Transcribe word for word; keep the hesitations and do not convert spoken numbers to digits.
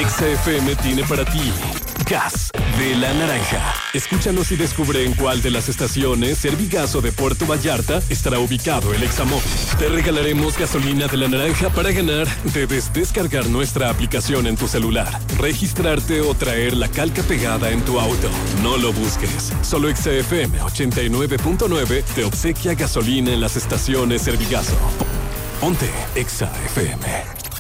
Exa F M tiene para ti Gas de la Naranja. Escúchanos y descubre en cuál de las estaciones Servigas o de Puerto Vallarta estará ubicado el Examóvil. Te regalaremos gasolina de la Naranja para ganar. Debes descargar nuestra aplicación en tu celular, registrarte o traer la calca pegada en tu auto. No lo busques. Solo Exa F M ochenta y nueve punto nueve te obsequia gasolina en las estaciones Servigazo. Ponte Exa F M.